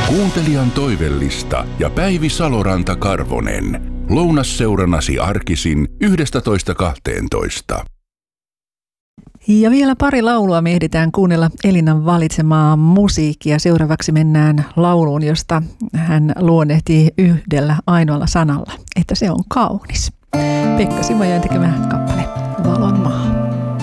Kuuntelijan toivellista ja Päivi Saloranta-Karvonen. Lounasseuranasi arkisin 11.12. Ja vielä pari laulua me ehditään kuunnella Elinan valitsemaa musiikkia. Seuraavaksi mennään lauluun, josta hän luonnehtii yhdellä ainoalla sanalla, että se on kaunis. Pekka Simojoen tekemä kappale Valon maa.